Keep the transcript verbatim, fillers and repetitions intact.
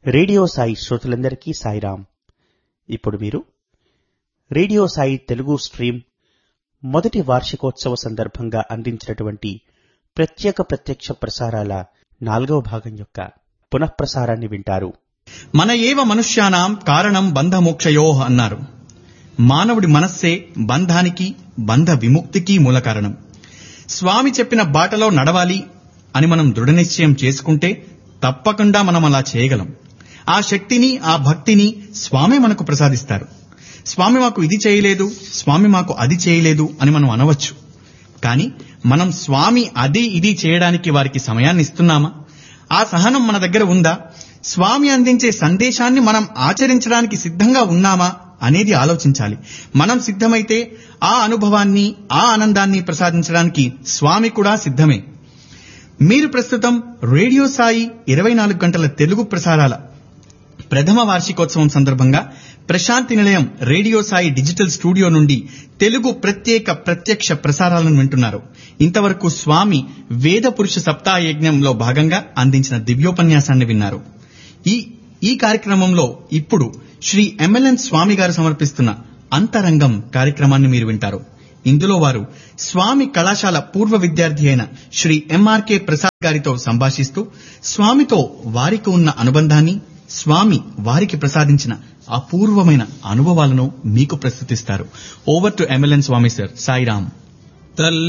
Radio Sai శ్రోతలందరికీ సాయిరాం. ఇప్పుడు మీరు రేడియో సాయి తెలుగు స్ట్రీమ్ మొదటి వార్షికోత్సవ సందర్భంగా అందించినటువంటి ప్రత్యేక ప్రత్యక్ష ప్రసారాల నాలుగవ భాగం యొక్క పునఃప్రసారాన్ని వింటారు. మన ఏవ మనుష్యానాం కారణం బంధమోక్షయో అన్నారు. మానవుడి మనస్సే బంధానికి బంధ విముక్తికి మూల కారణం. స్వామి చెప్పిన బాటలో నడవాలి అని మనం దృఢ నిశ్చయం చేసుకుంటే తప్పకుండా మనం అలా చేయగలం. ఆ శక్తిని, ఆ భక్తిని స్వామి మనకు ప్రసాదిస్తారు. స్వామి మాకు ఇది చేయలేదు, స్వామి మాకు అది చేయలేదు అని మనం అనవచ్చు. కానీ మనం స్వామి అది ఇది చేయడానికి వారికి సమయాన్ని ఇస్తున్నామా? ఆ సహనం మన దగ్గర ఉందా? స్వామి అందించే సందేశాన్ని మనం ఆచరించడానికి సిద్ధంగా ఉన్నామా అనేది ఆలోచించాలి. మనం సిద్ధమైతే ఆ అనుభవాన్ని, ఆ ఆనందాన్ని ప్రసాదించడానికి స్వామి కూడా సిద్ధమే. మీరు ప్రస్తుతం రేడియో సాయి ఇరవై నాలుగు గంటల తెలుగు ప్రసారాల ప్రథమ వార్షికోత్సవం సందర్భంగా ప్రశాంతి నిలయం రేడియో సాయి డిజిటల్ స్టూడియో నుండి తెలుగు ప్రత్యేక ప్రత్యక్ష ప్రసారాలను వింటున్నారు. ఇంతవరకు స్వామి వేద పురుష సప్తాహ యజ్ఞంలో భాగంగా అందించిన దివ్యోపన్యాసాన్ని విన్నారు. ఈ ఈ కార్యక్రమంలో ఇప్పుడు శ్రీ ఎంఎల్ఎన్ స్వామి గారు సమర్పిస్తున్న అంతరంగం కార్యక్రమాన్ని మీరు వింటారు. ఇందులో వారు స్వామి కళాశాల పూర్వ విద్యార్థి అయిన శ్రీ ఎంఆర్కే ప్రసాద్ గారితో సంభాషిస్తూ స్వామితో వారికి ఉన్న అనుబంధాన్ని, స్వామి వారికి ప్రసాదించిన అపూర్వమైన అనుభవాలను మీకు ప్రస్తుతిస్తారు. Over to MLN Swamy sir. Sairam.